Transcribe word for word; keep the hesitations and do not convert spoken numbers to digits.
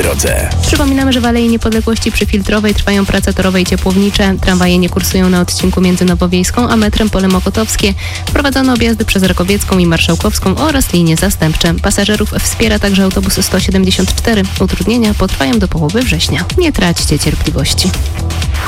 drodze. Przypominamy, że w Alei Niepodległości przy Filtrowej trwają prace torowe i ciepłownicze. Tramwaje nie kursują na odcinku między Nowowiejską a metrem Pole Mokotowskie. Prowadzono objazdy przez Rakowiecką i Marszałkowską oraz linie zastępcze. Pasażerów wspiera także autobus sto siedemdziesiąt cztery. Utrudnienia potrwają do połowy września. Nie traćcie cierpliwości.